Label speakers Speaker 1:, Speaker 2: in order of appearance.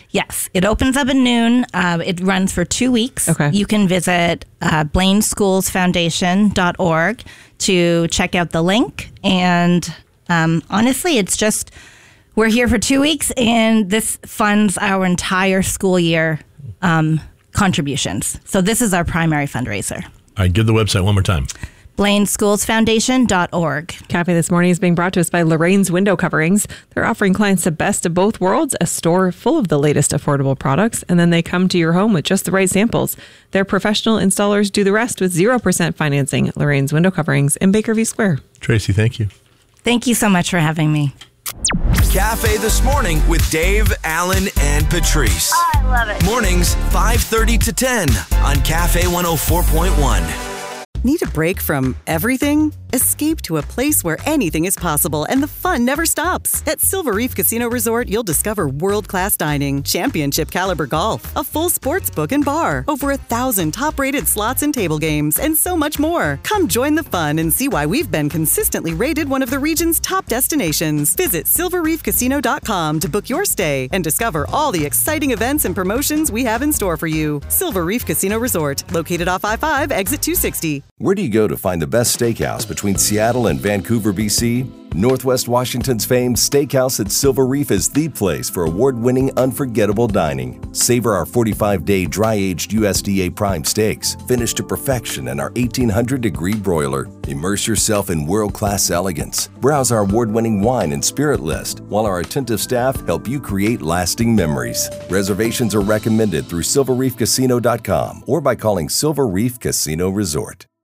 Speaker 1: Yes, it opens up at noon. It runs for 2 weeks.
Speaker 2: Okay.
Speaker 1: You can visit BlainSchoolsFoundation.org to check out the link. And honestly, it's just, we're here for 2 weeks, and this funds our entire school year contributions. So this is our primary fundraiser.
Speaker 3: All right, give the website one more time.
Speaker 1: BlainSchoolsFoundation.org.
Speaker 2: Cafe This Morning is being brought to us by Lorraine's Window Coverings. They're offering clients the best of both worlds, a store full of the latest affordable products, and then they come to your home with just the right samples. Their professional installers do the rest with 0% financing. Lorraine's Window Coverings in Bakerview Square.
Speaker 3: Tracy, thank you.
Speaker 1: Thank you so much for having me.
Speaker 4: Cafe This Morning with Dave, Alan, and Patrice.
Speaker 5: Oh, I love it.
Speaker 4: Mornings, 5:30 to 10 on Cafe 104.1.
Speaker 6: Need a break from everything? Escape to a place where anything is possible and the fun never stops. At Silver Reef Casino Resort, you'll discover world-class dining, championship caliber golf, a full sports book and bar, over 1,000 top-rated slots and table games, and so much more. Come join the fun and see why we've been consistently rated one of the region's top destinations. Visit silverreefcasino.com to book your stay and discover all the exciting events and promotions we have in store for you. Silver Reef Casino Resort, located off I-5, exit 260.
Speaker 7: Where do you go to find the best steakhouse between Seattle and Vancouver, BC? Northwest Washington's famed Steakhouse at Silver Reef is the place for award-winning, unforgettable dining. Savor our 45-day dry-aged USDA prime steaks, finished to perfection in our 1,800-degree broiler. Immerse yourself in world-class elegance. Browse our award-winning wine and spirit list, while our attentive staff help you create lasting memories. Reservations are recommended through silverreefcasino.com or by calling Silver Reef Casino Resort.